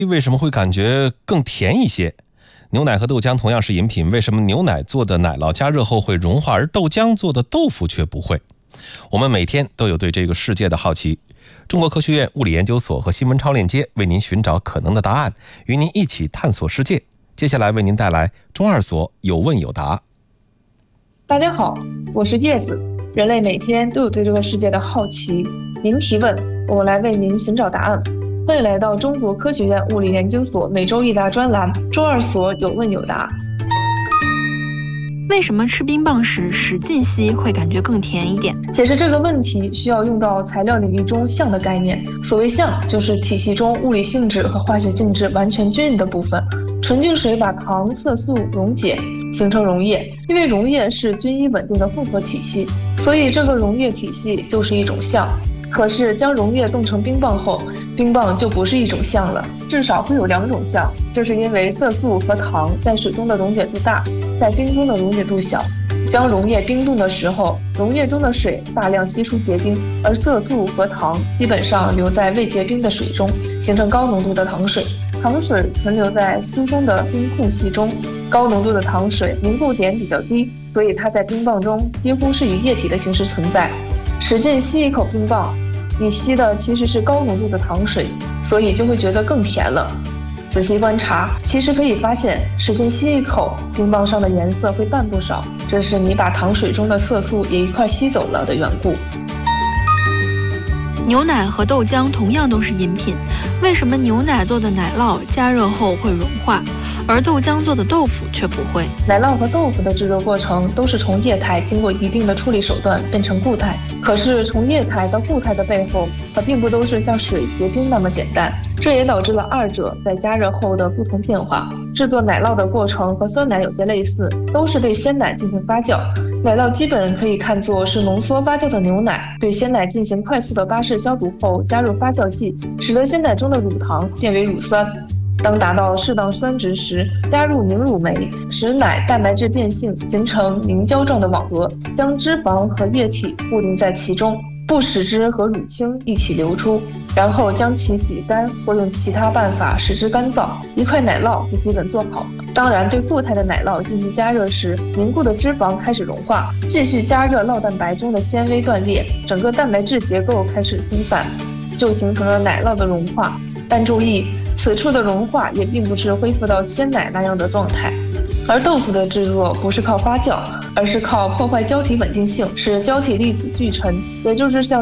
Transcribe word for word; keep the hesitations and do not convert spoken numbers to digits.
为什么会感觉更甜一些？牛奶和豆浆同样是饮品，为什么牛奶做的奶酪加热后会融化，而豆浆做的豆腐却不会？我们每天都有对这个世界的好奇。中国科学院物理研究所和新闻超链接为您寻找可能的答案，与您一起探索世界。接下来为您带来中二所有问有答。 大家好，我是叶子。人类每天都有对这个世界的好奇，您提问，我来为您寻找答案。欢迎来到中国科学院物理研究所每周一答专栏中二所有问有答。 为什么吃冰棒时使劲吸会感觉更甜一点？ 解释这个问题需要用到材料领域中相的概念。所谓相，就是体系中物理性质和化学性质完全均匀的部分。纯净水把糖、色素溶解形成溶液，因为溶液是均一稳定的复合体系，所以这个溶液体系就是一种相。可是将溶液冻成冰棒后，冰棒就不是一种相了，至少会有两种相。这是因为色素和糖在水中的溶解度大，在冰中的溶解度小。将溶液冰冻的时候，溶液中的水大量析出结冰，而色素和糖基本上留在未结冰的水中，形成高浓度的糖水。糖水存留在疏松的冰空隙中，高浓度的糖水凝固点比较低，所以它在冰棒中几乎是以液体的形式存在。使劲吸一口冰棒，你吸的其实是高浓度的糖水，所以就会觉得更甜了。仔细观察，其实可以发现，使劲吸一口，冰棒上的颜色会淡不少，这是你把糖水中的色素也一块吸走了的缘故。 牛奶和豆浆同样都是饮品，为什么牛奶做的奶酪加热后会融化，而豆浆做的豆腐却不会？ 奶酪和豆腐的制作过程都是从液态经过一定的处理手段变成固态，可是从液态到固态的背后，它并不都是像水结冰那么简单，这也导致了二者在加热后的不同变化。制作奶酪的过程和酸奶有些类似，都是对鲜奶进行发酵。奶酪基本可以看作是浓缩发酵的牛奶，对鲜奶进行快速的巴氏消毒后，加入发酵剂，使得鲜奶中的乳糖变为乳酸。当达到适当酸值时，加入凝乳酶，使奶蛋白质变性，形成凝胶状的网格，将脂肪和液体固定在其中，不使之和乳清一起流出，然后将其挤干或用其他办法使之干燥，一块奶酪就基本做好。当然，对固态的奶酪进行加热时，凝固的脂肪开始融化，继续加热酪蛋白中的纤维断裂，整个蛋白质结构开始分散，就形成了奶酪的融化。但注意，此处的融化也并不是恢复到鲜奶那样的状态。而豆腐的制作不是靠发酵，而是靠破坏胶体稳定性，使胶体粒子聚沉，也就是像